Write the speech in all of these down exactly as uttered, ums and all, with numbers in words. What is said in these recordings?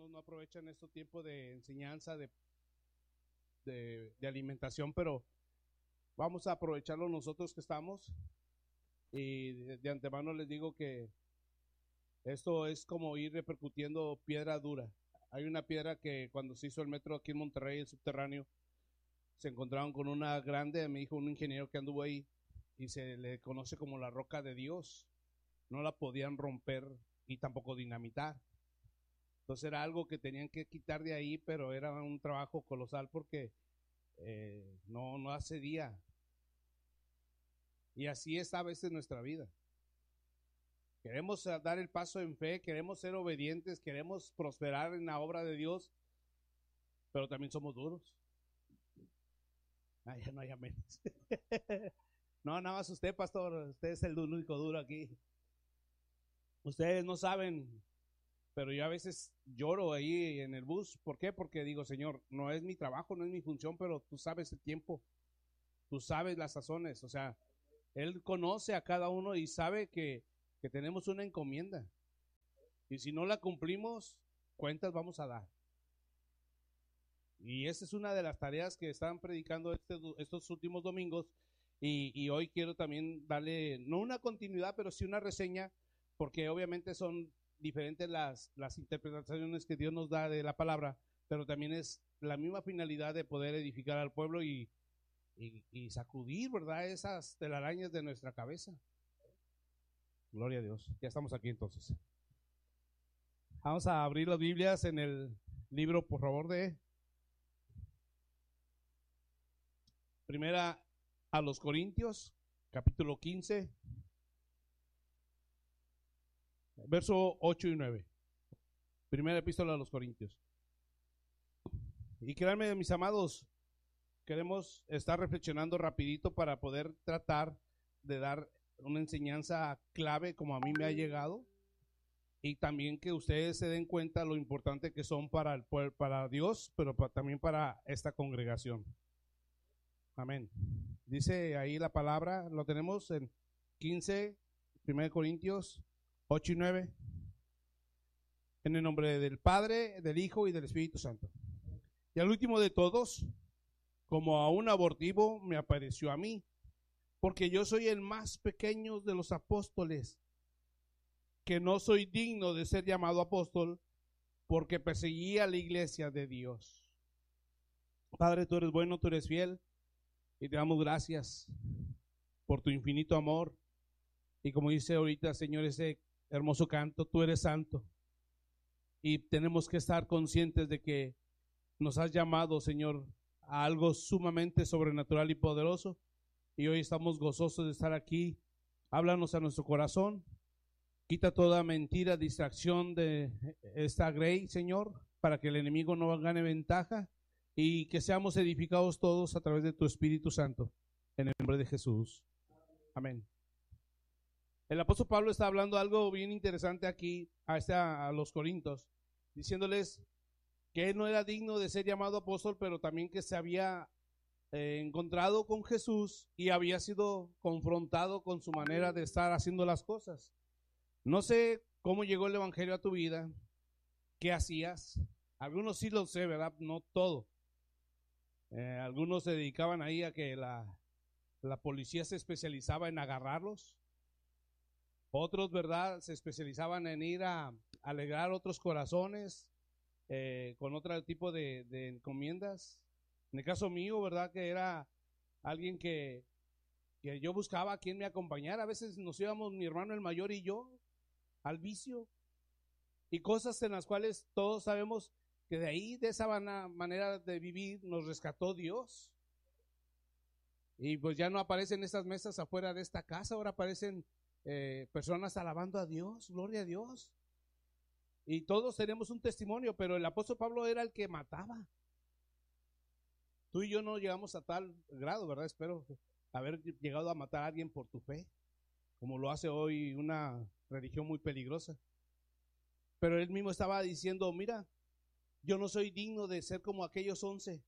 algunos no aprovechan este tiempo de enseñanza, de, de, de alimentación, pero vamos a aprovecharlo nosotros que estamos. Y de, de antemano les digo que esto es como ir repercutiendo piedra dura. Hay una piedra que cuando se hizo el metro aquí en Monterrey, el subterráneo, se encontraron con una grande, me dijo un ingeniero que anduvo ahí, y se le conoce como la roca de Dios. No la podían romper y tampoco dinamitar. Entonces era algo que tenían que quitar de ahí, pero era un trabajo colosal porque eh, no, no accedía. Y así es a veces nuestra vida. Queremos dar el paso en fe, queremos ser obedientes, queremos prosperar en la obra de Dios, pero también somos duros. Ah, ya no hay amén. No, nada más usted, pastor, usted es el único duro aquí. Ustedes no saben, pero yo a veces lloro ahí en el bus. ¿Por qué? Porque digo, Señor, no es mi trabajo, no es mi función, pero tú sabes el tiempo, tú sabes las sazones. O sea, Él conoce a cada uno y sabe que, que tenemos una encomienda. Y si no la cumplimos, cuentas vamos a dar. Y esa es una de las tareas que están predicando este, estos últimos domingos. Y, y hoy quiero también darle, no una continuidad, pero sí una reseña, porque obviamente son diferentes las, las interpretaciones que Dios nos da de la palabra, pero también es la misma finalidad de poder edificar al pueblo y, y, y sacudir, ¿verdad?, esas telarañas de nuestra cabeza. Gloria a Dios. Ya estamos aquí entonces. Vamos a abrir las Biblias en el libro, por favor, de Primera a los Corintios, capítulo quince, verso ocho y nueve. Primera epístola a los Corintios. Y créanme, mis amados, queremos estar reflexionando rapidito para poder tratar de dar una enseñanza clave como a mí me ha llegado, y también que ustedes se den cuenta lo importante que son para el pueblo, para Dios, pero para, también para esta congregación. Amén. Dice ahí la palabra, lo tenemos en quince, Primera Corintios ocho y nueve. En el nombre del Padre, del Hijo y del Espíritu Santo. Y al último de todos, como a un abortivo me apareció a mí, porque yo soy el más pequeño de los apóstoles, que no soy digno de ser llamado apóstol, porque perseguí a la iglesia de Dios. Padre, tú eres bueno, tú eres fiel, y te damos gracias por tu infinito amor. Y como dice ahorita, Señor, ese hermoso canto, tú eres santo. Y tenemos que estar conscientes de que nos has llamado, Señor, a algo sumamente sobrenatural y poderoso. Y hoy estamos gozosos de estar aquí. Háblanos a nuestro corazón. Quita toda mentira, distracción de esta grey, Señor, para que el enemigo no gane ventaja y que seamos edificados todos a través de tu Espíritu Santo. En el nombre de Jesús. Amén. El apóstol Pablo está hablando algo bien interesante aquí a, este, a los Corintios, diciéndoles que él no era digno de ser llamado apóstol, pero también que se había eh, encontrado con Jesús y había sido confrontado con su manera de estar haciendo las cosas. No sé cómo llegó el evangelio a tu vida, qué hacías. Algunos sí lo sé, ¿verdad? No todo. Eh, algunos se dedicaban ahí a que la, la policía se especializaba en agarrarlos. Otros, ¿verdad?, se especializaban en ir a alegrar otros corazones eh, con otro tipo de, de encomiendas. En el caso mío, ¿verdad?, que era alguien que, que yo buscaba a quien me acompañara. A veces nos íbamos mi hermano el mayor y yo al vicio y cosas en las cuales todos sabemos que de ahí, de esa manera de vivir, nos rescató Dios. Y pues ya no aparecen estas mesas afuera de esta casa, ahora aparecen eh, personas alabando a Dios, gloria a Dios. Y todos tenemos un testimonio, pero el apóstol Pablo era el que mataba. Tú y yo no llegamos a tal grado, ¿verdad? Espero haber llegado a matar a alguien por tu fe, como lo hace hoy una religión muy peligrosa. Pero él mismo estaba diciendo, mira, yo no soy digno de ser como aquellos once.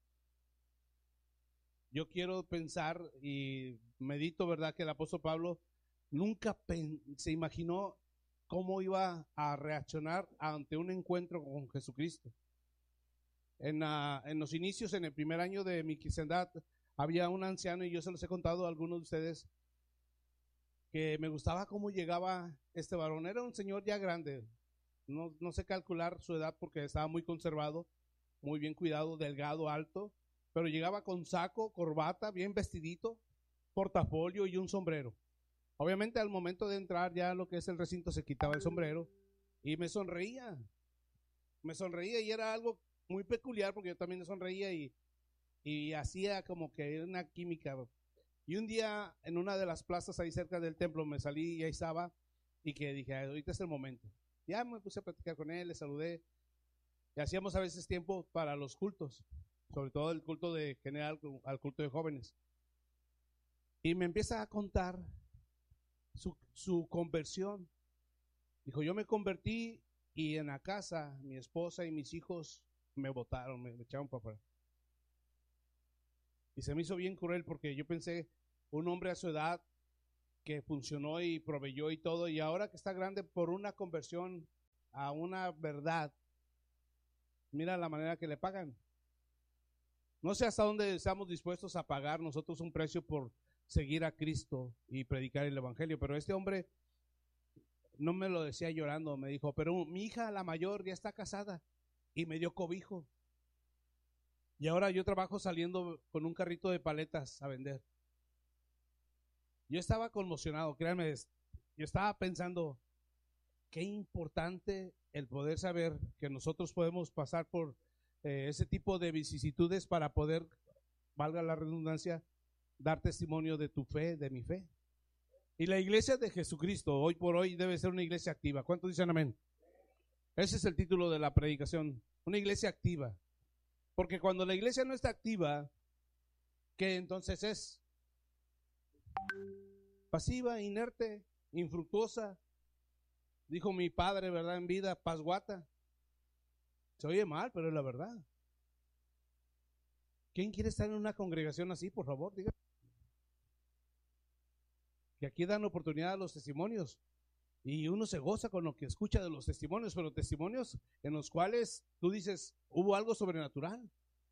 Yo quiero pensar y medito, ¿verdad?, que el apóstol Pablo nunca se imaginó cómo iba a reaccionar ante un encuentro con Jesucristo. En, uh, en los inicios, en el primer año de mi cristiandad, había un anciano, y yo se los he contado a algunos de ustedes, que me gustaba cómo llegaba este varón. Era un señor ya grande, no, no sé calcular su edad porque estaba muy conservado, muy bien cuidado, delgado, alto, pero llegaba con saco, corbata, bien vestidito, portafolio y un sombrero. Obviamente al momento de entrar ya a lo que es el recinto se quitaba el sombrero y me sonreía, me sonreía y era algo muy peculiar porque yo también me sonreía y, y hacía como que una química. Y un día en una de las plazas ahí cerca del templo me salí y ahí estaba y que dije, ahorita es el momento. Ya me puse a platicar con él, le saludé y hacíamos a veces tiempo para los cultos, sobre todo el culto de general al culto de jóvenes. Y me empieza a contar su, su conversión. Dijo, yo me convertí y en la casa mi esposa y mis hijos me botaron, me, me echaron para afuera. Y se me hizo bien cruel porque yo pensé, un hombre a su edad que funcionó y proveyó y todo, y ahora que está grande por una conversión a una verdad, mira la manera que le pagan. No sé hasta dónde estamos dispuestos a pagar nosotros un precio por seguir a Cristo y predicar el evangelio, pero este hombre no me lo decía llorando, me dijo, pero mi hija la mayor ya está casada y me dio cobijo. Y ahora yo trabajo saliendo con un carrito de paletas a vender. Yo estaba conmocionado, créanme, yo estaba pensando, qué importante el poder saber que nosotros podemos pasar por eh, ese tipo de vicisitudes para poder, valga la redundancia, dar testimonio de tu fe, de mi fe. Y la iglesia de Jesucristo, hoy por hoy, debe ser una iglesia activa. ¿Cuántos dicen amén? Ese es el título de la predicación, una iglesia activa. Porque cuando la iglesia no está activa, ¿qué entonces es? Pasiva, inerte, infructuosa. Dijo mi padre, ¿verdad? En vida, pasguata. Se oye mal, pero es la verdad. ¿Quién quiere estar en una congregación así, por favor? Diga. Que aquí dan oportunidad a los testimonios. Y uno se goza con lo que escucha de los testimonios, pero testimonios en los cuales tú dices, hubo algo sobrenatural.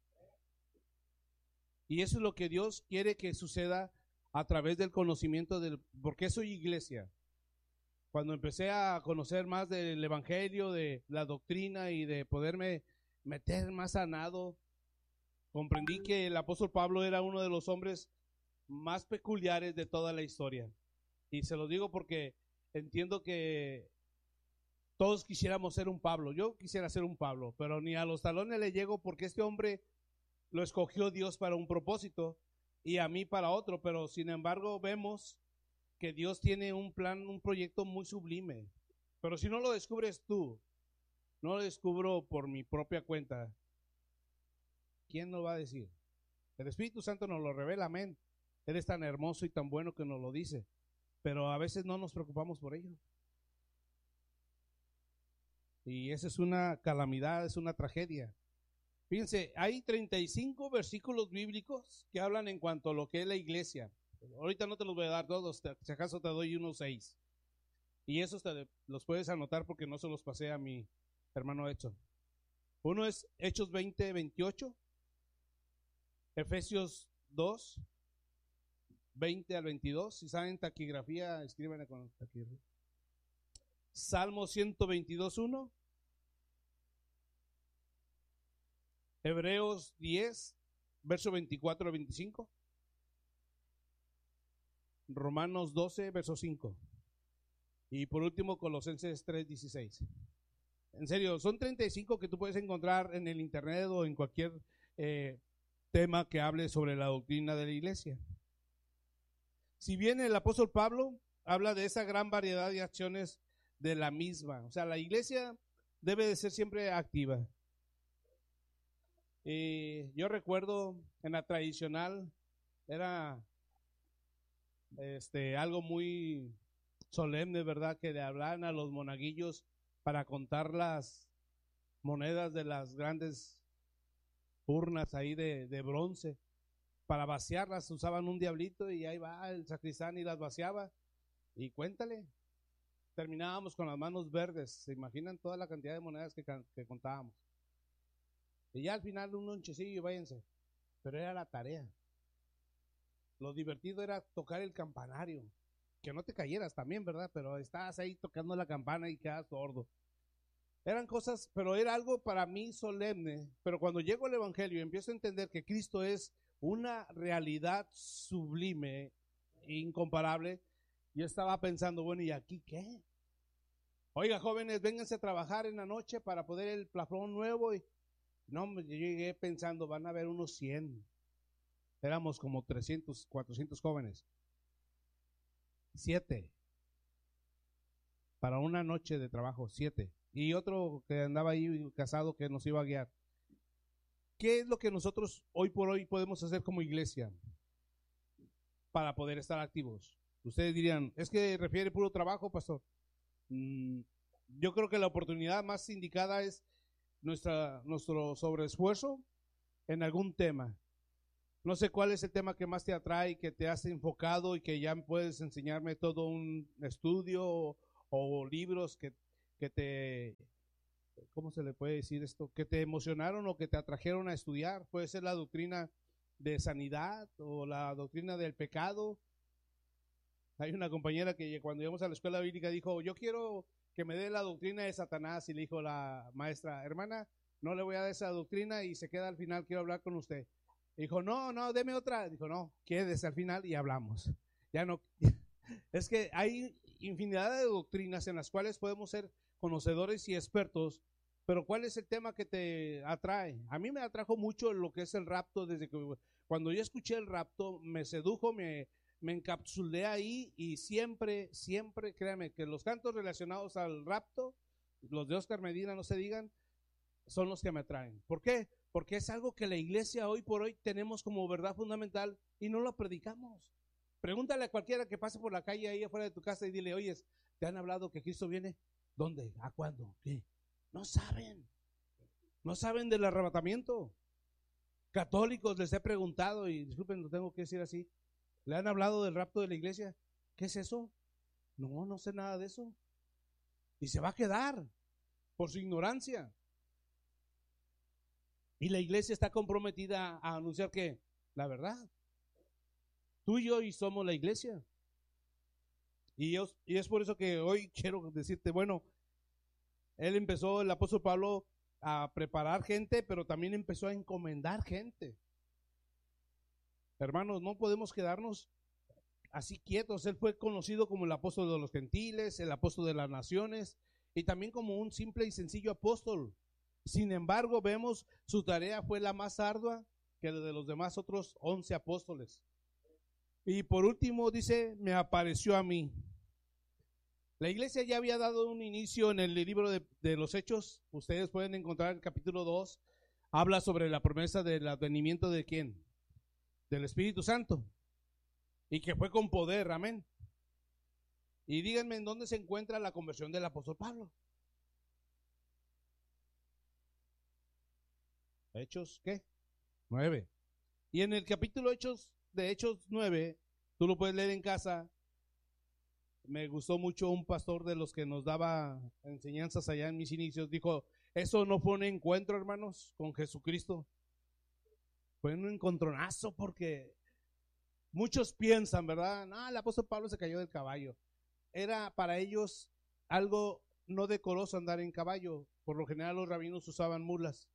Y eso es lo que Dios quiere que suceda a través del conocimiento del por qué soy iglesia. Cuando empecé a conocer más del evangelio, de la doctrina y de poderme meter más sanado, comprendí que el apóstol Pablo era uno de los hombres más peculiares de toda la historia. Y se lo digo porque entiendo que todos quisiéramos ser un Pablo. Yo quisiera ser un Pablo, pero ni a los talones le llego porque este hombre lo escogió Dios para un propósito y a mí para otro, pero sin embargo vemos que Dios tiene un plan, un proyecto muy sublime. Pero si no lo descubres tú, no lo descubro por mi propia cuenta, ¿quién nos va a decir? El Espíritu Santo nos lo revela, amén. Él es tan hermoso y tan bueno que nos lo dice, pero a veces no nos preocupamos por ello. Y esa es una calamidad, es una tragedia. Fíjense, hay treinta y cinco versículos bíblicos que hablan en cuanto a lo que es la iglesia. Ahorita no te los voy a dar todos, si acaso te doy unos seis. Y esos te los puedes anotar porque no se los pasé a mi hermano Edson. Uno es Hechos veinte, veintiocho, Efesios dos, veinte al veintidós. Si saben taquigrafía, escríbanle con taquigrafía. Salmo ciento veintidós, uno. Hebreos diez, verso veinticuatro al veinticinco. Romanos doce, verso cinco. Y por último, Colosenses tres, dieciséis. En serio, son treinta y cinco que tú puedes encontrar en el internet o en cualquier eh, tema que hable sobre la doctrina de la iglesia. Si bien el apóstol Pablo habla de esa gran variedad de acciones de la misma, o sea, la iglesia debe de ser siempre activa. Y yo recuerdo en la tradicional era este algo muy solemne, ¿verdad? Que le hablaban a los monaguillos para contar las monedas de las grandes urnas ahí de, de bronce. Para vaciarlas usaban un diablito y ahí va el sacristán y las vaciaba. Y cuéntale. terminábamos con las manos verdes. ¿Se imaginan toda la cantidad de monedas que, que contábamos? Y ya al final un lonchecillo y váyanse. Pero era la tarea. Lo divertido era tocar el campanario. Que no te cayeras también, ¿verdad? Pero estabas ahí tocando la campana y quedas sordo. Eran cosas, pero era algo para mí solemne. Pero cuando llego al Evangelio y empiezo a entender que Cristo es una realidad sublime, incomparable, yo estaba pensando, bueno, ¿y aquí qué? Oiga, jóvenes, vénganse a trabajar en la noche para poder el plafón nuevo. Y no, yo llegué pensando, van a haber unos cien. Éramos como trescientos, cuatrocientos jóvenes. Siete. Para una noche de trabajo, siete. Y otro que andaba ahí casado que nos iba a guiar. ¿Qué es lo que nosotros hoy por hoy podemos hacer como iglesia para poder estar activos? Ustedes dirían, ¿es que refiere puro trabajo, pastor? Mm, yo creo que la oportunidad más indicada es nuestra, nuestro sobreesfuerzo en algún tema. No sé cuál es el tema que más te atrae, que te has enfocado y que ya puedes enseñarme todo un estudio o, o libros que, que te, ¿cómo se le puede decir esto? Que te emocionaron o que te atrajeron a estudiar. Puede ser la doctrina de sanidad o la doctrina del pecado. Hay una compañera que cuando llegamos a la escuela bíblica dijo, yo quiero que me dé la doctrina de Satanás, y le dijo la maestra, hermana, no le voy a dar esa doctrina y se queda al final, quiero hablar con usted. Dijo, no, no, deme otra. Dijo, no, quédese al final y hablamos. Ya no. Es que hay infinidad de doctrinas en las cuales podemos ser conocedores y expertos, pero ¿cuál es el tema que te atrae? A mí me atrajo mucho lo que es el rapto. Desde que cuando yo escuché el rapto, me sedujo, me, me encapsulé ahí, y siempre, siempre, créame, que los cantos relacionados al rapto, los de Oscar Medina, no se digan, son los que me atraen. ¿Por qué? Porque es algo que la iglesia hoy por hoy tenemos como verdad fundamental y no lo predicamos. Pregúntale a cualquiera que pase por la calle ahí afuera de tu casa y dile, oye, ¿te han hablado que Cristo viene? ¿Dónde? ¿A cuándo? ¿Qué? No saben. No saben del arrebatamiento. Católicos les he preguntado, y disculpen, lo tengo que decir así, ¿le han hablado del rapto de la iglesia? ¿Qué es eso? No, no sé nada de eso. Y se va a quedar por su ignorancia. Y la iglesia está comprometida a anunciar que la verdad. Tú y yo y somos la iglesia. Y, yo, y es por eso que hoy quiero decirte, bueno, él empezó, el apóstol Pablo, a preparar gente, pero también empezó a encomendar gente. Hermanos, no podemos quedarnos así quietos. Él fue conocido como el apóstol de los gentiles, el apóstol de las naciones, y también como un simple y sencillo apóstol. Sin embargo, vemos su tarea fue la más ardua que la de los demás otros once apóstoles. Y por último dice, me apareció a mí. La iglesia ya había dado un inicio en el libro de, de los Hechos. Ustedes pueden encontrar el capítulo dos. Habla sobre la promesa del advenimiento de ¿quién? Del Espíritu Santo. Y que fue con poder, amén. Y díganme en dónde se encuentra la conversión del apóstol Pablo. Hechos, ¿qué? nueve. Y en el capítulo Hechos de Hechos nueve, tú lo puedes leer en casa. Me gustó mucho un pastor de los que nos daba enseñanzas allá en mis inicios. Dijo, eso no fue un encuentro, hermanos, con Jesucristo. Fue un encontronazo, porque muchos piensan, ¿verdad? No, el apóstol Pablo se cayó del caballo. Era para ellos algo no decoroso andar en caballo. Por lo general los rabinos usaban mulas.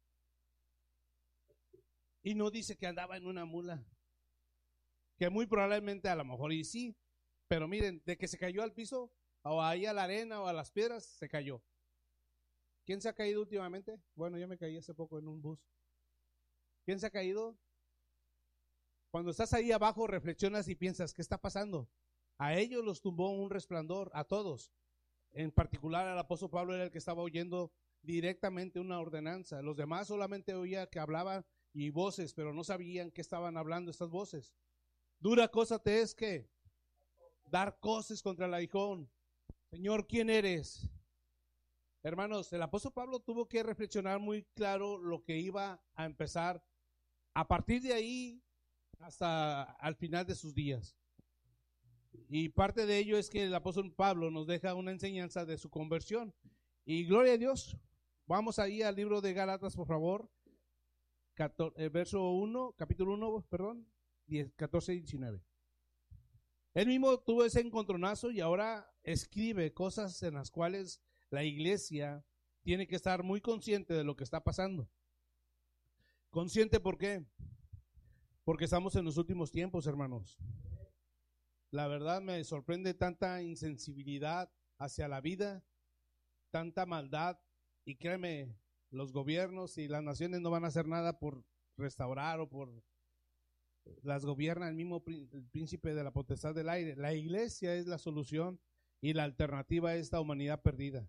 Y no dice que andaba en una mula. Que muy probablemente a lo mejor y sí. Pero miren, de que se cayó al piso, o ahí a la arena o a las piedras, se cayó. ¿Quién se ha caído últimamente? Bueno, yo me caí hace poco en un bus. ¿Quién se ha caído? Cuando estás ahí abajo, reflexionas y piensas, ¿qué está pasando? A ellos los tumbó un resplandor, a todos. En particular al apóstol Pablo era el que estaba oyendo directamente una ordenanza. Los demás solamente oían que hablaban y voces, pero no sabían qué estaban hablando estas voces. Dura cosa te es que dar coces contra el aguijón. Señor, ¿quién eres? Hermanos, el apóstol Pablo tuvo que reflexionar muy claro lo que iba a empezar a partir de ahí hasta al final de sus días. Y parte de ello es que el apóstol Pablo nos deja una enseñanza de su conversión. Y gloria a Dios. Vamos ahí al libro de Gálatas, por favor. catorce, el verso uno, capítulo uno, perdón, catorce y diecinueve. Él mismo tuvo ese encontronazo y ahora escribe cosas en las cuales la iglesia tiene que estar muy consciente de lo que está pasando. ¿Consciente por qué? Porque estamos en los últimos tiempos, hermanos. La verdad me sorprende tanta insensibilidad hacia la vida, tanta maldad, y créeme, los gobiernos y las naciones no van a hacer nada por restaurar o por... Las gobierna el mismo el príncipe de la potestad del aire. La iglesia es la solución y la alternativa a esta humanidad perdida.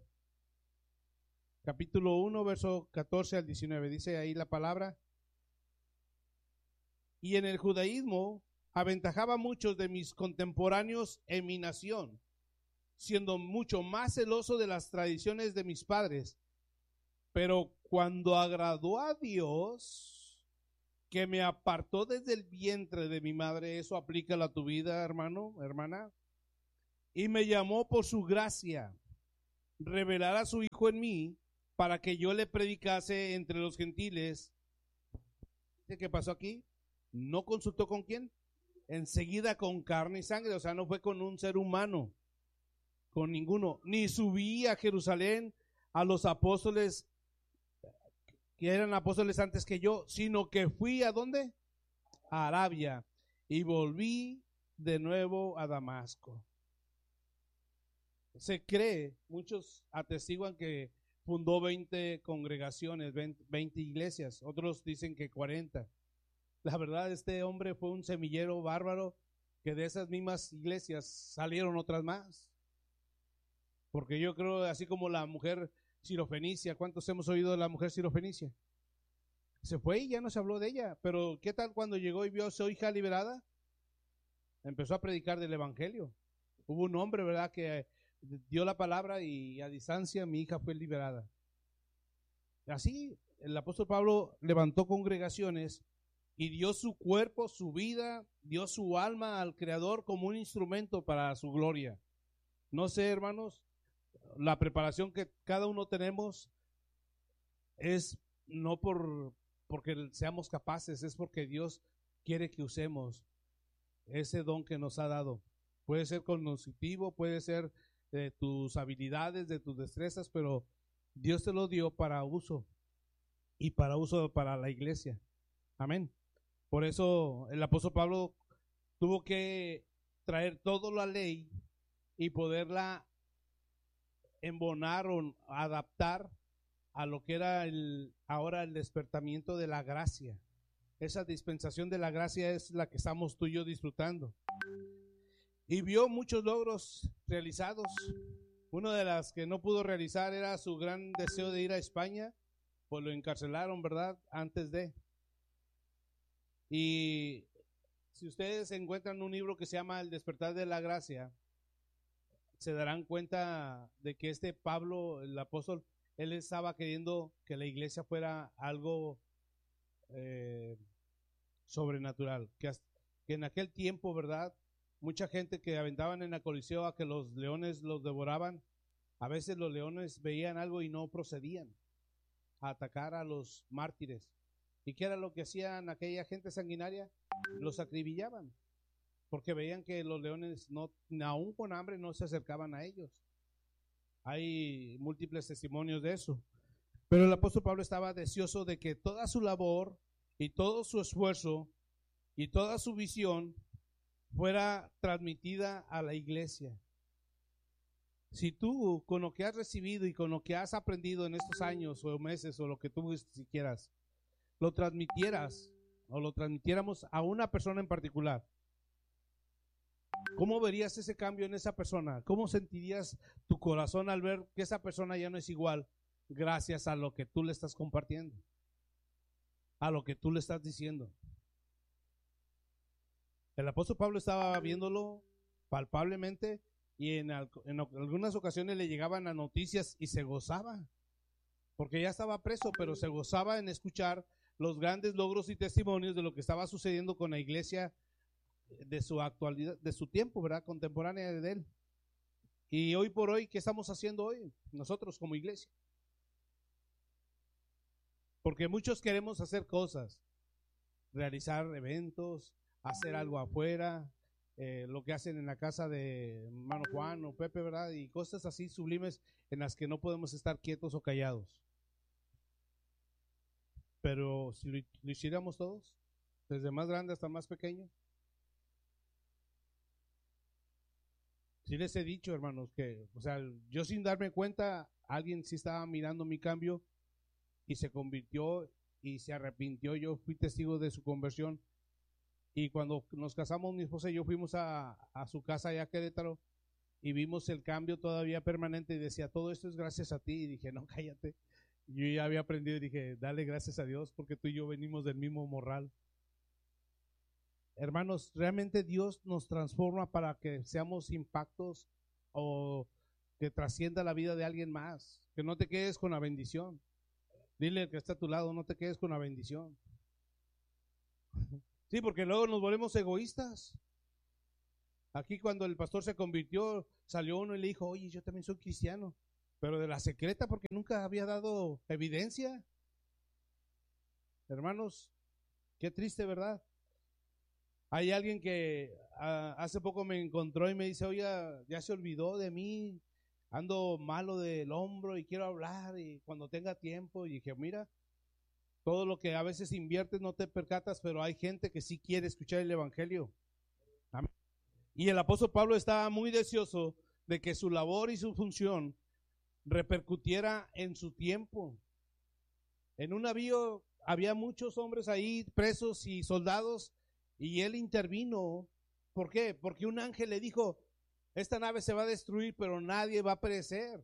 Capítulo uno, verso catorce al diecinueve, dice ahí la palabra: y en el judaísmo aventajaba a muchos de mis contemporáneos en mi nación, siendo mucho más celoso de las tradiciones de mis padres. Pero cuando agradó a Dios, que me apartó desde el vientre de mi madre, eso aplícalo a tu vida, hermano, hermana, y me llamó por su gracia, revelar a su Hijo en mí, para que yo le predicase entre los gentiles. ¿Qué pasó aquí? ¿No consultó con quién? Enseguida con carne y sangre, o sea, no fue con un ser humano, con ninguno, ni subí a Jerusalén a los apóstoles que eran apóstoles antes que yo, sino que fui ¿a dónde? A Arabia, y volví de nuevo a Damasco. Se cree, muchos atestiguan que fundó veinte congregaciones, veinte iglesias, otros dicen que cuarenta. La verdad, este hombre fue un semillero bárbaro, que de esas mismas iglesias salieron otras más. Porque yo creo, así como la mujer Sirofenicia, ¿cuántos hemos oído de la mujer Sirofenicia? Se fue y ya no se habló de ella, pero ¿qué tal cuando llegó y vio a su hija liberada? Empezó a predicar del evangelio. Hubo un hombre, ¿verdad?, que dio la palabra y a distancia mi hija fue liberada. Así el apóstol Pablo levantó congregaciones y dio su cuerpo, su vida, dio su alma al Creador como un instrumento para su gloria. No sé, hermanos, la preparación que cada uno tenemos es no por porque seamos capaces, es porque Dios quiere que usemos ese don que nos ha dado. Puede ser cognitivo, puede ser de tus habilidades, de tus destrezas, pero Dios te lo dio para uso y para uso para la iglesia. Amén. Por eso el apóstol Pablo tuvo que traer toda la ley y poderla embonar o adaptar a lo que era el ahora el despertamiento de la gracia. Esa dispensación de la gracia es la que estamos tú y yo disfrutando. Y vio muchos logros realizados. Una de las que no pudo realizar era su gran deseo de ir a España, pues lo encarcelaron, ¿verdad?, antes de. Y si ustedes encuentran un libro que se llama El despertar de la gracia, se darán cuenta de que este Pablo, el apóstol, él estaba queriendo que la iglesia fuera algo eh, sobrenatural, que, que en aquel tiempo, ¿verdad?, mucha gente que aventaban en la Coliseo a que los leones los devoraban, a veces los leones veían algo y no procedían a atacar a los mártires. ¿Y qué era lo que hacían aquella gente sanguinaria? Los acribillaban, porque veían que los leones, no, aún con hambre, no se acercaban a ellos. Hay múltiples testimonios de eso. Pero el apóstol Pablo estaba deseoso de que toda su labor y todo su esfuerzo y toda su visión fuera transmitida a la iglesia. Si tú, con lo que has recibido y con lo que has aprendido en estos años o meses o lo que tú si quieras, lo transmitieras o lo transmitiéramos a una persona en particular, ¿cómo verías ese cambio en esa persona? ¿Cómo sentirías tu corazón al ver que esa persona ya no es igual gracias a lo que tú le estás compartiendo, a lo que tú le estás diciendo? El apóstol Pablo estaba viéndolo palpablemente y en, en algunas ocasiones le llegaban las noticias y se gozaba, porque ya estaba preso, pero se gozaba en escuchar los grandes logros y testimonios de lo que estaba sucediendo con la iglesia de su actualidad, de su tiempo, ¿verdad? Contemporánea de él. Y hoy por hoy, ¿qué estamos haciendo hoy nosotros como iglesia? Porque muchos queremos hacer cosas, realizar eventos, hacer algo afuera, eh, lo que hacen en la casa de hermano Juan o Pepe, ¿verdad? Y cosas así sublimes en las que no podemos estar quietos o callados. Pero si lo, lo hiciéramos todos, desde más grande hasta más pequeño. Sí les he dicho, hermanos, que, o sea, yo sin darme cuenta, alguien sí estaba mirando mi cambio y se convirtió y se arrepintió. Yo fui testigo de su conversión. Y cuando nos casamos, mi esposa y yo fuimos a, a su casa allá a Querétaro y vimos el cambio todavía permanente y decía, todo esto es gracias a ti. Y dije, no, cállate. Yo ya había aprendido y dije, dale gracias a Dios porque tú y yo venimos del mismo morral. Hermanos, realmente Dios nos transforma para que seamos impactos o que trascienda la vida de alguien más. Que no te quedes con la bendición. Dile al que está a tu lado, no te quedes con la bendición. Sí, porque luego nos volvemos egoístas. Aquí cuando el pastor se convirtió, salió uno y le dijo, oye, yo también soy cristiano, pero de la secreta porque nunca había dado evidencia. Hermanos, qué triste, ¿verdad? Hay alguien que uh, hace poco me encontró y me dice, oye, ya se olvidó de mí, ando malo del hombro y quiero hablar y cuando tenga tiempo. Y dije, mira, todo lo que a veces inviertes no te percatas, pero hay gente que sí quiere escuchar el evangelio. Amén. Y el apóstol Pablo estaba muy deseoso de que su labor y su función repercutiera en su tiempo. En un navío había muchos hombres ahí presos y soldados y él intervino. ¿Por qué? Porque un ángel le dijo, esta nave se va a destruir, pero nadie va a perecer.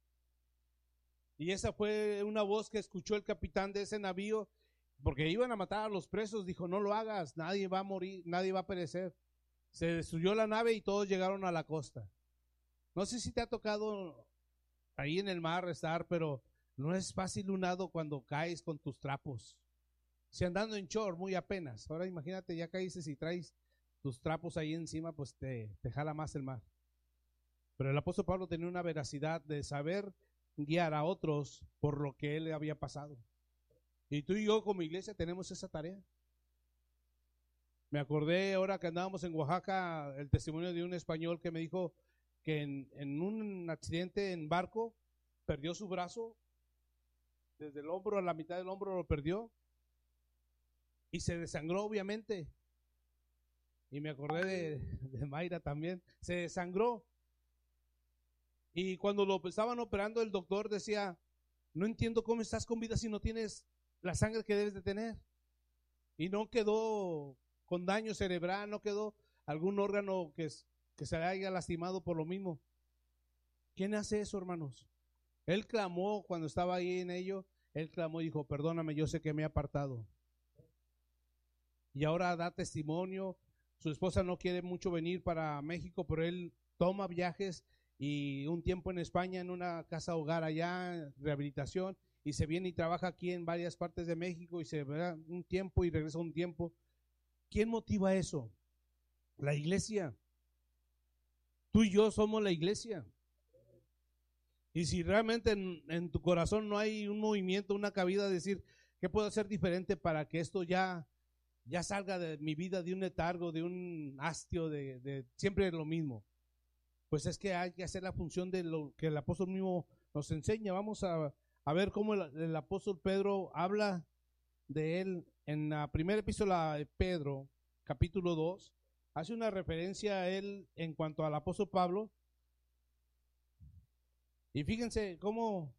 Y esa fue una voz que escuchó el capitán de ese navío, porque iban a matar a los presos. Dijo, no lo hagas, nadie va a morir, nadie va a perecer. Se destruyó la nave y todos llegaron a la costa. No sé si te ha tocado ahí en el mar estar, pero no es fácil un nado cuando caes con tus trapos. Si andando en short, muy apenas. Ahora imagínate, ya caíste y traes tus trapos ahí encima, pues te, te jala más el mar. Pero el apóstol Pablo tenía una veracidad de saber guiar a otros por lo que él le había pasado. Y tú y yo como iglesia tenemos esa tarea. Me acordé ahora que andábamos en Oaxaca, el testimonio de un español que me dijo que en, en un accidente en barco perdió su brazo, desde el hombro a la mitad del hombro lo perdió y se desangró obviamente. Y me acordé de, de Mayra también, se desangró. Y cuando lo estaban operando, el doctor decía, no entiendo cómo estás con vida si no tienes la sangre que debes de tener. Y no quedó con daño cerebral, no quedó algún órgano que, que se haya lastimado por lo mismo. ¿Quién hace eso, hermanos? Él clamó cuando estaba ahí en ello, él clamó y dijo, perdóname, yo sé que me he apartado. Y ahora da testimonio. Su esposa no quiere mucho venir para México, pero él toma viajes y un tiempo en España, en una casa hogar allá, rehabilitación, y se viene y trabaja aquí en varias partes de México y se va un tiempo y regresa un tiempo. ¿Quién motiva eso? La iglesia. Tú y yo somos la iglesia. Y si realmente en, en tu corazón no hay un movimiento, una cabida de decir, ¿qué puedo hacer diferente para que esto ya, ya salga de mi vida de un letargo, de un hastio, de, de siempre lo mismo? Pues es que hay que hacer la función de lo que el apóstol mismo nos enseña. Vamos a, a ver cómo el, el apóstol Pedro habla de él en la primera epístola de Pedro, capítulo dos. Hace una referencia a él en cuanto al apóstol Pablo. Y fíjense cómo,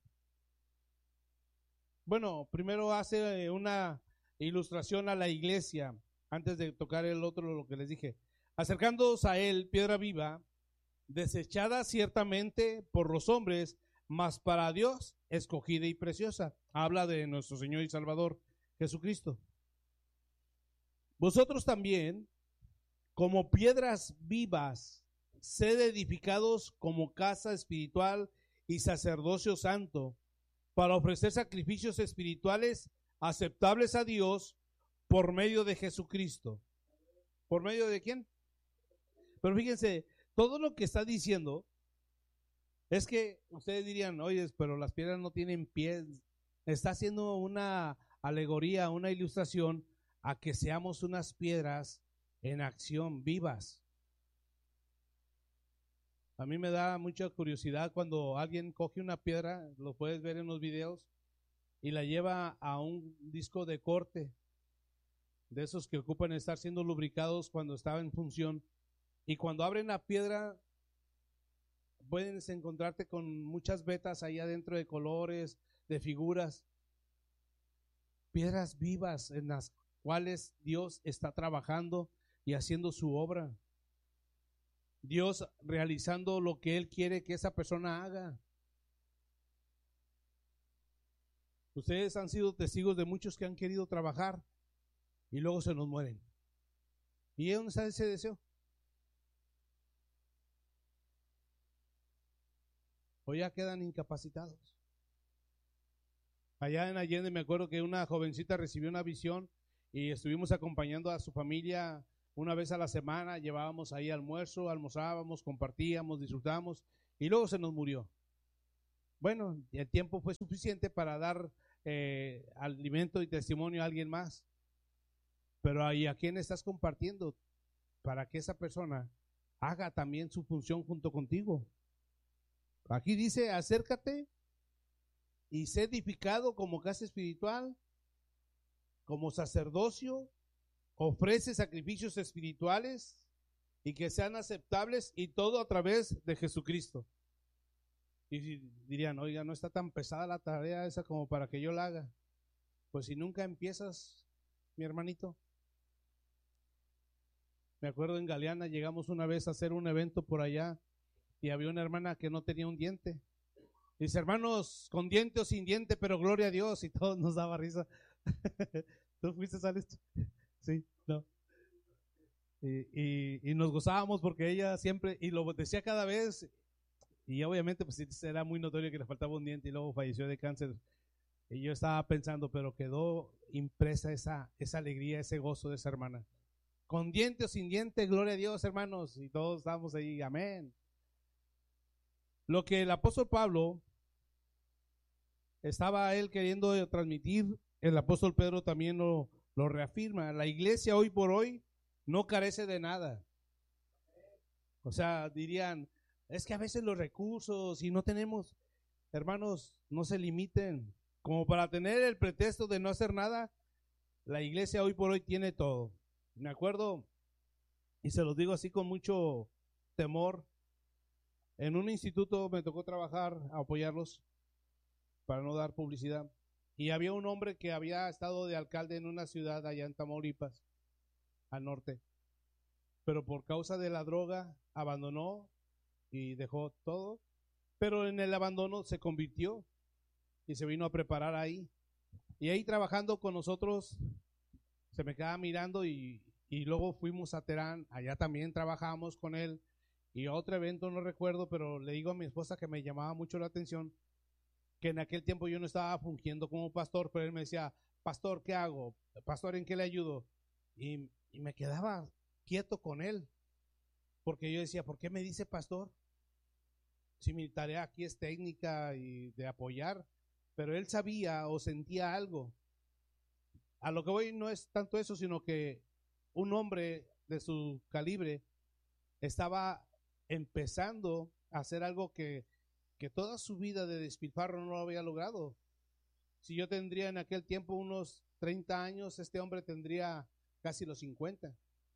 bueno, primero hace una ilustración a la iglesia, antes de tocar el otro, lo que les dije. Acercándoos a él, piedra viva, desechada ciertamente por los hombres, mas para Dios escogida y preciosa. Habla de nuestro Señor y Salvador Jesucristo. Vosotros también, como piedras vivas, sed edificados como casa espiritual y sacerdocio santo, para ofrecer sacrificios espirituales aceptables a Dios por medio de Jesucristo. ¿Por medio de quién? Pero fíjense, todo lo que está diciendo es que ustedes dirían, oye, pero las piedras no tienen pies. Está haciendo una alegoría, una ilustración a que seamos unas piedras en acción, vivas. A mí me da mucha curiosidad cuando alguien coge una piedra, lo puedes ver en los videos, y la lleva a un disco de corte, de esos que ocupan estar siendo lubricados cuando estaba en función. Y cuando abren la piedra, pueden encontrarte con muchas vetas ahí adentro de colores, de figuras, piedras vivas en las cuales Dios está trabajando y haciendo su obra. Dios realizando lo que Él quiere que esa persona haga. Ustedes han sido testigos de muchos que han querido trabajar y luego se nos mueren. ¿Y dónde está ese deseo? O ya quedan incapacitados. Allá en Allende me acuerdo que una jovencita recibió una visión y estuvimos acompañando a su familia una vez a la semana, llevábamos ahí almuerzo, almorzábamos, compartíamos, disfrutábamos y luego se nos murió. Bueno, el tiempo fue suficiente para dar eh, alimento y testimonio a alguien más. Pero ahí, ¿a quién estás compartiendo? Para que esa persona haga también su función junto contigo. Aquí dice, acércate y sé edificado como casa espiritual, como sacerdocio, ofrece sacrificios espirituales y que sean aceptables, y todo a través de Jesucristo. Y dirían, oiga, no está tan pesada la tarea esa como para que yo la haga. Pues si nunca empiezas, mi hermanito. Me acuerdo en Galeana, llegamos una vez a hacer un evento por allá y había una hermana que no tenía un diente. Dice, hermanos, con diente o sin diente, pero gloria a Dios, y todos nos daba risa. ¿Tú fuiste a esto? Sí, no. Y, y, y nos gozábamos porque ella siempre, y lo decía cada vez, y obviamente pues era muy notorio que le faltaba un diente y luego falleció de cáncer. Y yo estaba pensando, pero quedó impresa esa, esa alegría, ese gozo de esa hermana. Con diente o sin diente, gloria a Dios, hermanos, y todos estamos ahí, amén. Lo que el apóstol Pablo estaba él queriendo transmitir, el apóstol Pedro también lo, lo reafirma. La iglesia hoy por hoy no carece de nada. O sea, dirían, es que a veces los recursos y no tenemos, hermanos, no se limiten. Como para tener el pretexto de no hacer nada, la iglesia hoy por hoy tiene todo. Me acuerdo, y se los digo así con mucho temor, en un instituto me tocó trabajar, a apoyarlos, para no dar publicidad, y había un hombre que había estado de alcalde en una ciudad allá en Tamaulipas, al norte, pero por causa de la droga abandonó y dejó todo, pero en el abandono se convirtió y se vino a preparar ahí, y ahí trabajando con nosotros se me quedaba mirando, y, y luego fuimos a Terán, allá también trabajamos con él, y otro evento no recuerdo, pero le digo a mi esposa que me llamaba mucho la atención, que en aquel tiempo yo no estaba fungiendo como pastor, pero él me decía, pastor, ¿qué hago? Pastor, ¿en qué le ayudo? Y, y me quedaba quieto con él, porque yo decía, ¿por qué me dice pastor? Si mi tarea aquí es técnica y de apoyar, pero él sabía o sentía algo. A lo que voy no es tanto eso, sino que un hombre de su calibre estaba empezando a hacer algo que, que toda su vida de despilfarro no lo había logrado. Si yo tendría en aquel tiempo unos treinta años, este hombre tendría casi los cincuenta.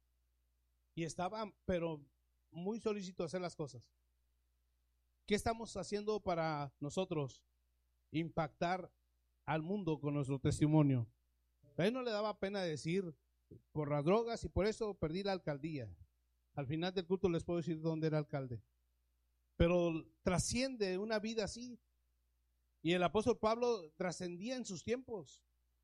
Y estaba, pero muy solícito a hacer las cosas. ¿Qué estamos haciendo para nosotros impactar al mundo con nuestro testimonio? A él no le daba pena decir, por las drogas y por eso perdí la alcaldía. Al final del culto les puedo decir dónde era alcalde. Pero trasciende una vida así. Y el apóstol Pablo trascendía en sus tiempos.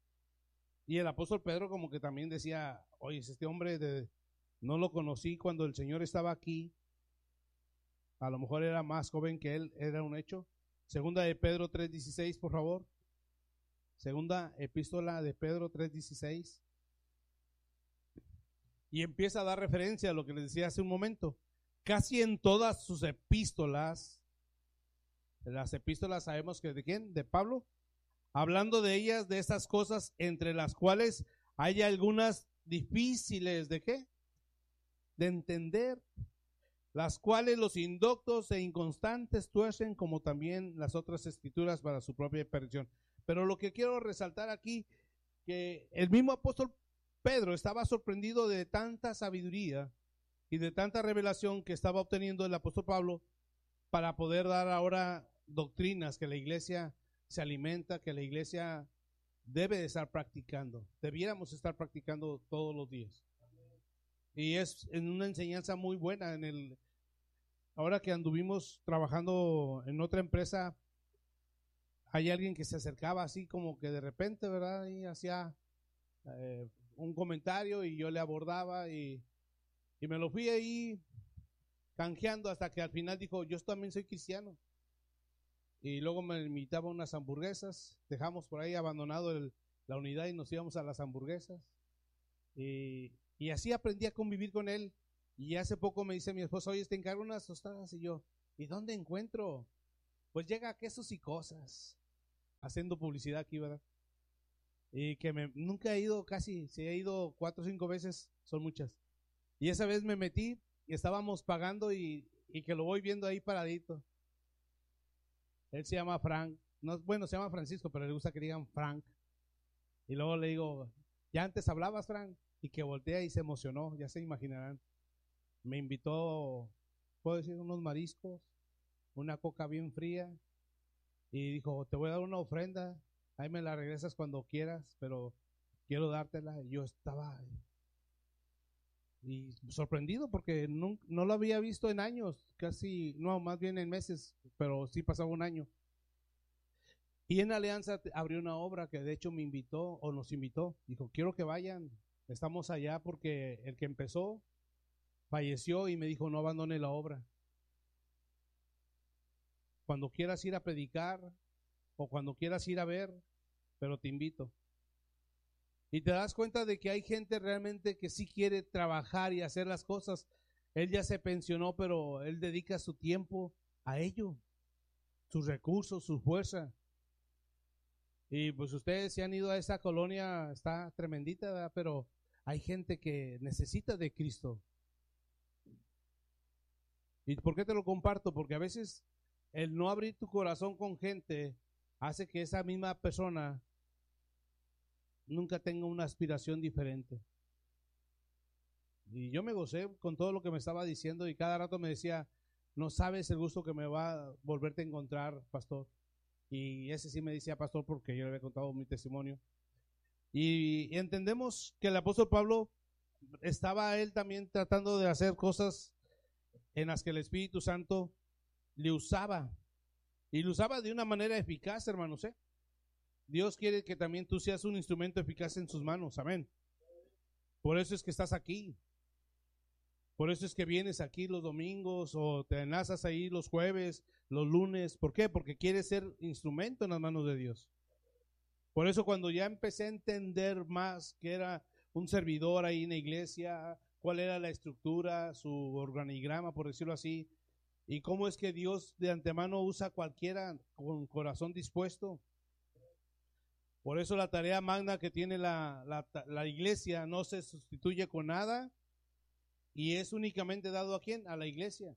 Y el apóstol Pedro como que también decía, oye, este hombre de, no lo conocí cuando el Señor estaba aquí. A lo mejor era más joven que él, era un hecho. Segunda de Pedro tres dieciséis, por favor. Segunda epístola de Pedro tres dieciséis. Y empieza a dar referencia a lo que les decía hace un momento. Casi en todas sus epístolas, las epístolas sabemos que de quién, de Pablo, hablando de ellas, de estas cosas entre las cuales hay algunas difíciles de qué, de entender, las cuales los indoctos e inconstantes tuercen, como también las otras escrituras para su propia perdición. Pero lo que quiero resaltar aquí, que el mismo apóstol Pedro estaba sorprendido de tanta sabiduría y de tanta revelación que estaba obteniendo el apóstol Pablo para poder dar ahora doctrinas que la iglesia se alimenta, que la iglesia debe de estar practicando, debiéramos estar practicando todos los días. Y es en una enseñanza muy buena. En el ahora que anduvimos trabajando en otra empresa, hay alguien que se acercaba así como que de repente, ¿verdad? Y hacía eh, un comentario y yo le abordaba y, y me lo fui ahí canjeando hasta que al final dijo, yo también soy cristiano. Y luego me invitaba a unas hamburguesas, dejamos por ahí abandonado el, la unidad y nos íbamos a las hamburguesas. Y, y así aprendí a convivir con él. Y hace poco me dice mi esposa, oye, te encargo unas tostadas. Y yo, ¿y dónde encuentro? Pues llega a Quesos y Cosas, haciendo publicidad aquí, ¿verdad? Y que me, nunca he ido casi, si he ido cuatro o cinco veces, son muchas. Y esa vez me metí y estábamos pagando y, y que lo voy viendo ahí paradito. Él se llama Frank, no, bueno, se llama Francisco, pero le gusta que digan Frank. Y luego le digo, ¿ya antes hablabas, Frank? Y que voltea y se emocionó, ya se imaginarán. Me invitó, puedo decir, unos mariscos, una coca bien fría. Y dijo, te voy a dar una ofrenda, ahí me la regresas cuando quieras, pero quiero dártela. Y yo estaba y sorprendido porque no, no lo había visto en años, casi, no, más bien en meses, pero sí pasaba un año. Y en Alianza abrió una obra que de hecho me invitó o nos invitó. Dijo, quiero que vayan, estamos allá porque el que empezó falleció y me dijo, no abandone la obra. Cuando quieras ir a predicar o cuando quieras ir a ver, pero te invito. Y te das cuenta de que hay gente realmente que sí quiere trabajar y hacer las cosas. Él ya se pensionó, pero él dedica su tiempo a ello, sus recursos, su fuerza. Y pues ustedes se han ido a esa colonia, está tremendita, ¿verdad? Pero hay gente que necesita de Cristo. ¿Y por qué te lo comparto? Porque a veces el no abrir tu corazón con gente hace que esa misma persona nunca tenga una aspiración diferente. Y yo me gocé con todo lo que me estaba diciendo y cada rato me decía, no sabes el gusto que me va a volverte a encontrar, pastor. Y ese sí me decía, pastor, porque yo le había contado mi testimonio. Y entendemos que el apóstol Pablo estaba él también tratando de hacer cosas en las que el Espíritu Santo le usaba. Y lo usaba de una manera eficaz, hermanos, ¿eh? Dios quiere que también tú seas un instrumento eficaz en sus manos, amén. Por eso es que estás aquí. Por eso es que vienes aquí los domingos o te enlazas ahí los jueves, los lunes. ¿Por qué? Porque quieres ser instrumento en las manos de Dios. Por eso cuando ya empecé a entender más que era un servidor ahí en la iglesia, cuál era la estructura, su organigrama, por decirlo así, y cómo es que Dios de antemano usa a cualquiera con corazón dispuesto. Por eso la tarea magna que tiene la, la, la iglesia no se sustituye con nada y es únicamente dado a quién, a la iglesia.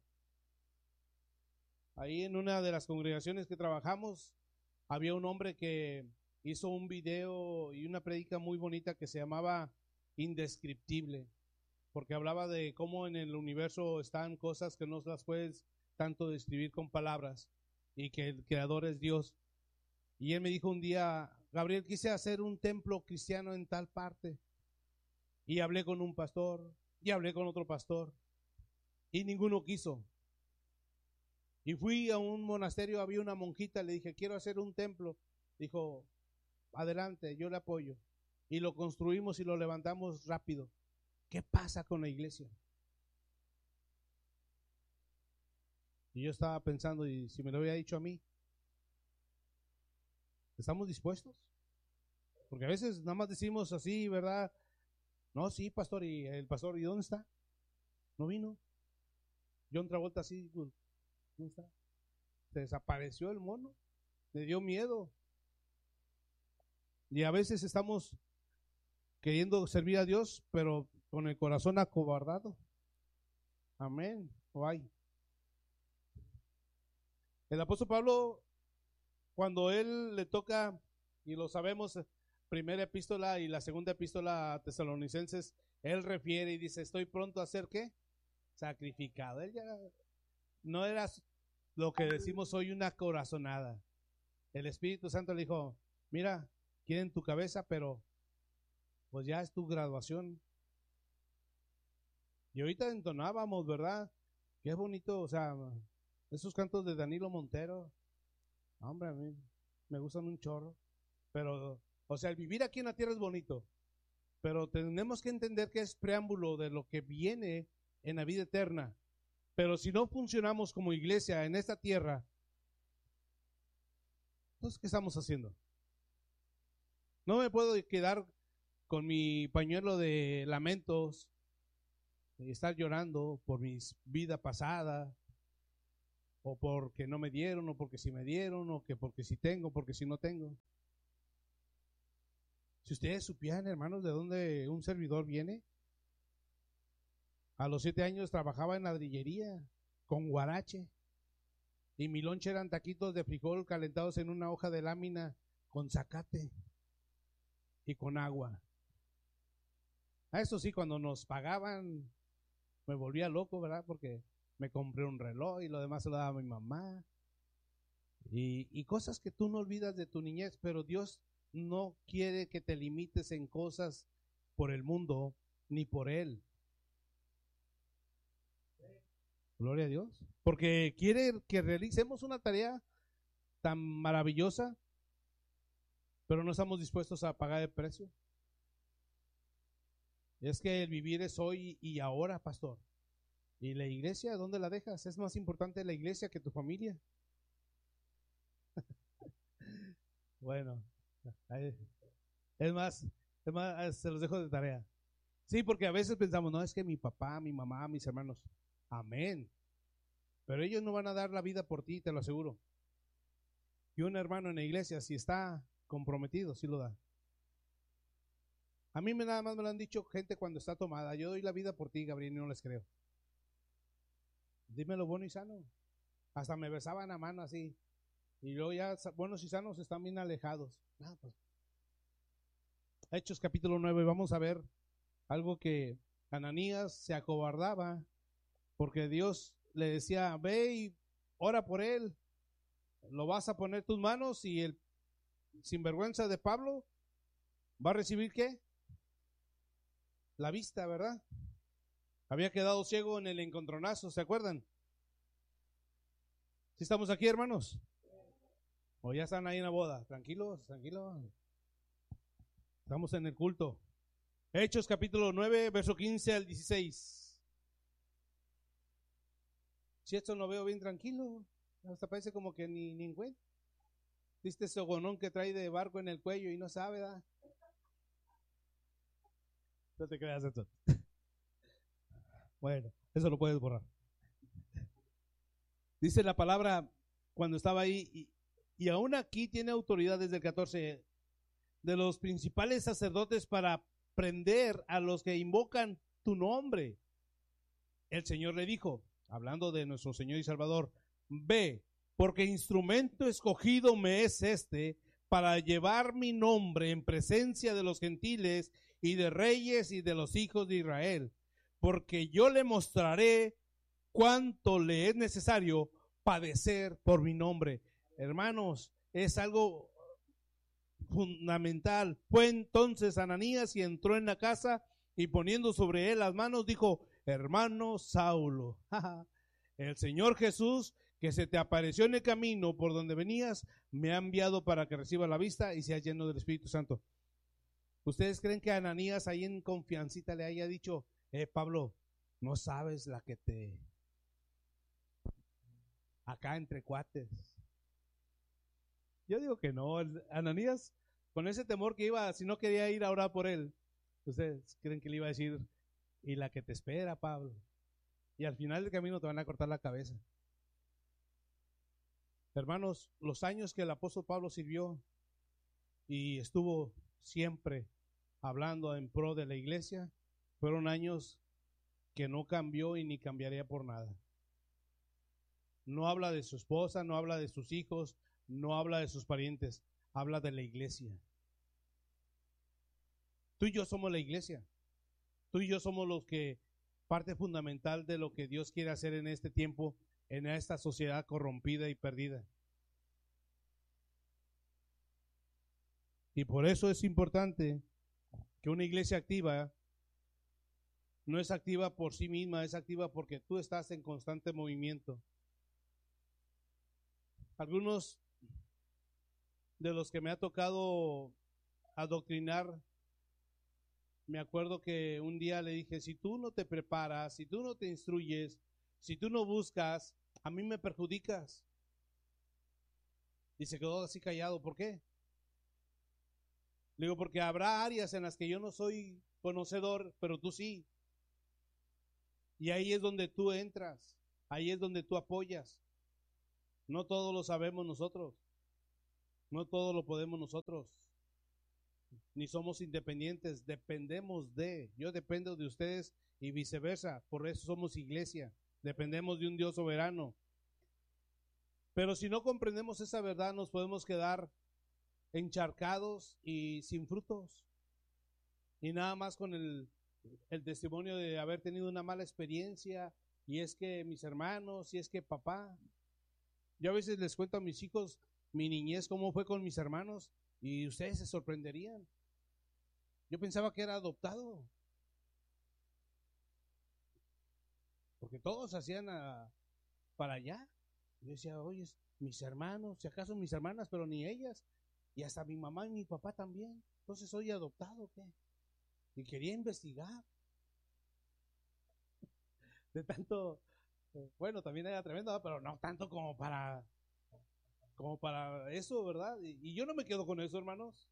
Ahí en una de las congregaciones que trabajamos había un hombre que hizo un video y una prédica muy bonita que se llamaba Indescriptible, porque hablaba de cómo en el universo están cosas que no las puedes tanto describir con palabras y que el creador es Dios. Y él me dijo un día, Gabriel, quise hacer un templo cristiano en tal parte. Y hablé con un pastor, y hablé con otro pastor, y ninguno quiso. Y fui a un monasterio, había una monjita, le dije, quiero hacer un templo. Dijo, adelante, yo le apoyo. Y lo construimos y lo levantamos rápido. ¿Qué pasa con la iglesia? Y yo estaba pensando, y si me lo había dicho a mí, ¿estamos dispuestos? Porque a veces nada más decimos así, ¿verdad? No, sí, pastor, y el pastor, ¿y dónde está? No vino. John Travolta así, ¿dónde está? Se desapareció el mono, le dio miedo. Y a veces estamos queriendo servir a Dios, pero con el corazón acobardado. Amén. Ay. El apóstol Pablo, cuando él le toca, y lo sabemos, primera epístola y la segunda epístola a Tesalonicenses, él refiere y dice, estoy pronto a ser ¿qué? Sacrificado. Él ya no era lo que decimos soy una corazonada. El Espíritu Santo le dijo, mira, quieren tu cabeza, pero pues ya es tu graduación. Y ahorita entonábamos, ¿verdad? Qué bonito, o sea, esos cantos de Danilo Montero, hombre, a mí me gustan un chorro. Pero, o sea, el vivir aquí en la tierra es bonito, pero tenemos que entender que es preámbulo de lo que viene en la vida eterna. Pero si no funcionamos como iglesia en esta tierra, entonces, ¿qué estamos haciendo? No me puedo quedar con mi pañuelo de lamentos y estar llorando por mi vida pasada, o porque no me dieron, o porque si me dieron, o que porque si tengo, porque si no tengo. Si ustedes supieran, hermanos, de dónde un servidor viene, a los siete años trabajaba en ladrillería con guarache y mi lonche eran taquitos de frijol calentados en una hoja de lámina con zacate y con agua. A eso sí, cuando nos pagaban me volvía loco, ¿verdad? Porque me compré un reloj y lo demás se lo daba a mi mamá. Y, y cosas que tú no olvidas de tu niñez, pero Dios no quiere que te limites en cosas por el mundo ni por Él. Gloria a Dios. Porque quiere que realicemos una tarea tan maravillosa, pero no estamos dispuestos a pagar el precio. Es que el vivir es hoy y ahora, pastor. ¿Y la iglesia, dónde la dejas? ¿Es más importante la iglesia que tu familia? Bueno, es más, es más, se los dejo de tarea. Sí, porque a veces pensamos, no, es que mi papá, mi mamá, mis hermanos, amén. Pero ellos no van a dar la vida por ti, te lo aseguro. Y un hermano en la iglesia, si está comprometido, sí lo da. A mí me, nada más me lo han dicho gente cuando está tomada. Yo doy la vida por ti, Gabriel, y no les creo. Dímelo bueno y sano. Hasta me besaban a mano así. Y luego ya buenos y sanos están bien alejados. Ah, pues. Hechos capítulo nueve, vamos a ver algo que Ananías se acobardaba porque Dios le decía, ve y ora por él. Lo vas a poner tus manos y el sinvergüenza de Pablo va a recibir ¿qué? La vista, ¿verdad? Había quedado ciego en el encontronazo, ¿se acuerdan? ¿Sí estamos aquí, hermanos? ¿O ya están ahí en la boda? Tranquilos, tranquilos. Estamos en el culto. Hechos capítulo nueve, verso quince al dieciséis. Si esto lo veo bien tranquilo, hasta parece como que ni, ni en cuenta. ¿Viste ese gonón que trae de barco en el cuello y no sabe, ¿verdad? No te creas esto. Bueno, eso lo puedes borrar. Dice la palabra cuando estaba ahí, y, y aún aquí tiene autoridad desde el catorce, de los principales sacerdotes para prender a los que invocan tu nombre. El Señor le dijo, hablando de nuestro Señor y Salvador, ve, porque instrumento escogido me es este para llevar mi nombre en presencia de los gentiles y de reyes y de los hijos de Israel, porque yo le mostraré cuánto le es necesario padecer por mi nombre. Hermanos, es algo fundamental. Fue entonces Ananías y entró en la casa y poniendo sobre él las manos dijo, hermano Saulo, el Señor Jesús que se te apareció en el camino por donde venías, me ha enviado para que reciba la vista y sea lleno del Espíritu Santo. ¿Ustedes creen que Ananías ahí en confiancita le haya dicho, eh, Pablo, no sabes la que te... acá entre cuates? Yo digo que no. Ananías, con ese temor que iba, si no quería ir a orar por él, Ustedes creen que le iba a decir, y la que te espera, Pablo. Y al final del camino te van a cortar la cabeza. Hermanos, los años que el apóstol Pablo sirvió y estuvo siempre hablando en pro de la iglesia, fueron años que no cambió y ni cambiaría por nada. No habla de su esposa, no habla de sus hijos, no habla de sus parientes, habla de la iglesia. Tú y yo somos la iglesia. Tú y yo somos los que, parte fundamental de lo que Dios quiere hacer en este tiempo, en esta sociedad corrompida y perdida. Y por eso es importante que una iglesia activa no es activa por sí misma, es activa porque tú estás en constante movimiento. Algunos de los que me ha tocado adoctrinar, me acuerdo que un día le dije, si tú no te preparas, si tú no te instruyes, si tú no buscas, a mí me perjudicas. Y se quedó así callado. ¿Por qué? Le digo, porque habrá áreas en las que yo no soy conocedor, pero tú sí. Y ahí es donde tú entras, ahí es donde tú apoyas. No todo lo sabemos nosotros, no todo lo podemos nosotros, ni somos independientes, dependemos de, yo dependo de ustedes y viceversa, por eso somos iglesia, dependemos de un Dios soberano. Pero si no comprendemos esa verdad, nos podemos quedar encharcados y sin frutos, y nada más con el, el testimonio de haber tenido una mala experiencia, y es que mis hermanos, y es que papá. Yo a veces les cuento a mis hijos mi niñez, cómo fue con mis hermanos, y ustedes se sorprenderían. Yo pensaba que era adoptado, porque todos hacían a, para allá. Yo decía, oye, mis hermanos, si acaso mis hermanas, pero ni ellas, y hasta mi mamá y mi papá también. Entonces, ¿soy adoptado o qué? Y quería investigar. De tanto, bueno, también era tremendo, pero no tanto como para, como para eso, ¿verdad? Y, y yo no me quedo con eso, hermanos.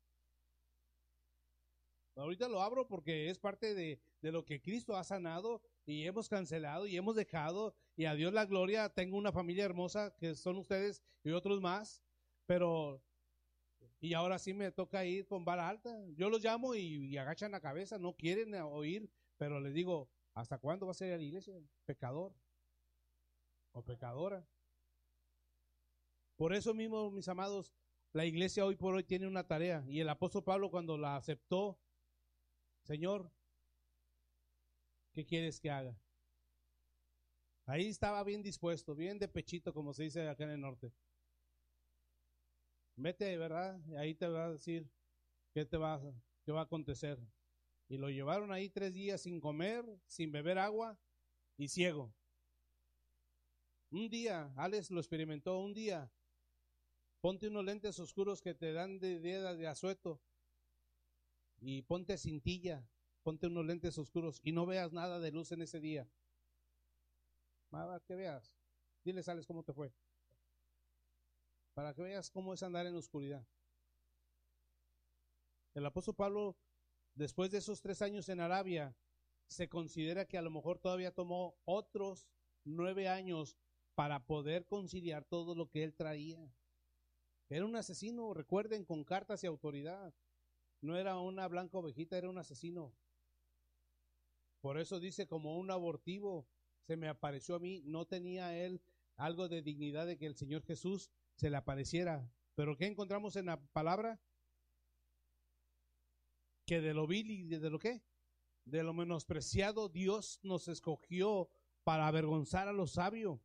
Ahorita lo abro porque es parte de, de lo que Cristo ha sanado y hemos cancelado y hemos dejado, y a Dios la gloria. Tengo una familia hermosa que son ustedes y otros más, pero y ahora sí me toca ir con vara alta. Yo los llamo y, y agachan la cabeza, no quieren oír, pero les digo, ¿hasta cuándo vas a ir a la iglesia? Pecador o pecadora. Por eso mismo, mis amados, la iglesia hoy por hoy tiene una tarea, y el apóstol Pablo, cuando la aceptó, Señor, ¿qué quieres que haga? Ahí estaba bien dispuesto, bien de pechito, como se dice acá en el norte. Vete, ¿verdad? Y ahí te va a decir qué te va, qué va a acontecer. Y lo llevaron ahí tres días sin comer, sin beber agua y ciego. Un día, Alex lo experimentó, un día, ponte unos lentes oscuros que te dan de idea de asueto y ponte cintilla, ponte unos lentes oscuros y no veas nada de luz en ese día. Para que veas, dile, Alex, cómo te fue. Para que veas cómo es andar en la oscuridad. El apóstol Pablo, después de esos tres años en Arabia, se considera que a lo mejor todavía tomó otros nueve años para poder conciliar todo lo que él traía. Era un asesino, recuerden, con cartas y autoridad. No era una blanca ovejita, era un asesino. Por eso dice, como un abortivo se me apareció a mí. No tenía él algo de dignidad de que el Señor Jesús se le apareciera. Pero ¿qué encontramos en la palabra? Que de lo vil y de lo qué, de lo menospreciado, Dios nos escogió para avergonzar a los sabios.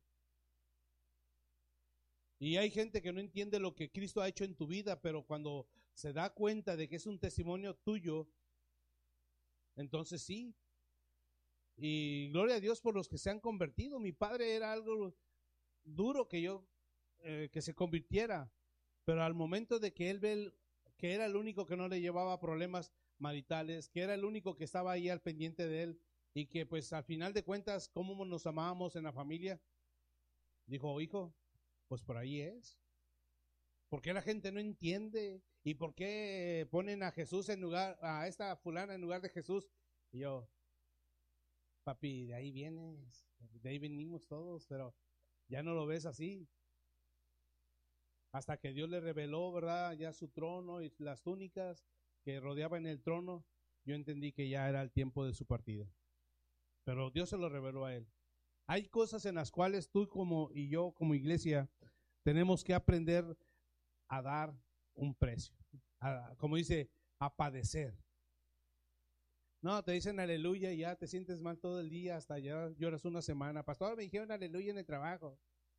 Y hay gente que no entiende lo que Cristo ha hecho en tu vida, pero cuando se da cuenta de que es un testimonio tuyo, entonces sí. Y gloria a Dios por los que se han convertido. Mi padre era algo duro que yo, eh, que se convirtiera, pero al momento de que él ve el, que era el único que no le llevaba problemas maritales, que era el único que estaba ahí al pendiente de él, y que pues al final de cuentas, cómo nos amábamos en la familia, dijo, hijo, pues por ahí es, ¿Por qué la gente no entiende? ¿Y por qué ponen a Jesús en lugar, a esta fulana en lugar de Jesús? Y yo, papi, de ahí vienes, de ahí venimos todos, pero ya no lo ves así. Hasta que Dios le reveló, ¿verdad? Ya su trono y las túnicas que rodeaban el trono, yo entendí que ya era el tiempo de su partida. Pero Dios se lo reveló a él. Hay cosas en las cuales tú como y yo como iglesia tenemos que aprender a dar un precio, a, como dice, a padecer. No, te dicen aleluya y ya te sientes mal todo el día, hasta ya lloras una semana. Pastor, me dijeron aleluya en el trabajo.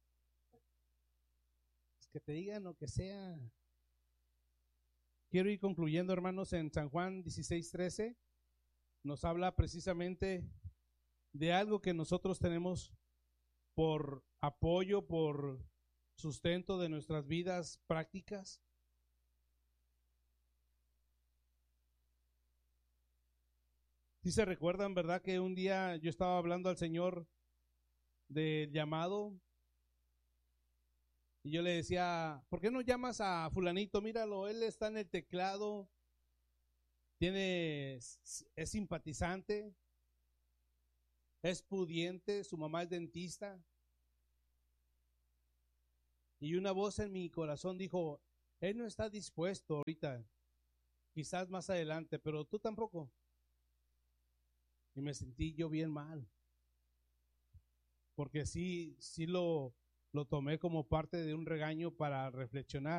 Es que te digan lo que sea. Quiero ir concluyendo, hermanos, en San Juan dieciséis trece. Nos habla precisamente de algo que nosotros tenemos por apoyo, por sustento de nuestras vidas prácticas. Si se recuerdan, ¿verdad? Que un día yo estaba hablando al Señor del llamado y yo le decía, ¿por qué no llamas a fulanito? Míralo, él está en el teclado, tiene, es simpatizante, es pudiente, su mamá es dentista. Y una voz en mi corazón dijo, él no está dispuesto ahorita, quizás más adelante, pero tú tampoco. Y me sentí yo bien mal, porque sí, sí lo, lo tomé como parte de un regaño para reflexionar.